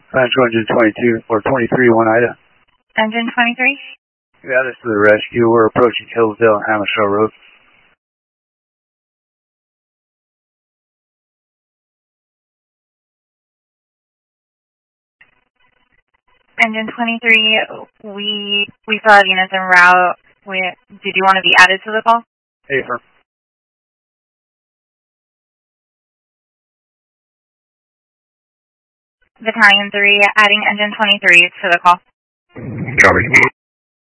Central Engine 22 or 23, one Ida. Engine 23? Yeah, this is the rescue. We're approaching Hillsdale and Hammershaw Road. Engine 23, we saw units en route. Did you want to be added to the call? Affirm. Battalion 3, adding Engine 23 to the call. Copy.